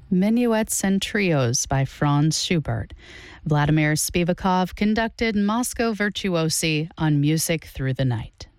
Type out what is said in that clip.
Minuets and Trios by Franz Schubert. Vladimir Spivakov conducted Moscow Virtuosi on Music Through the Night.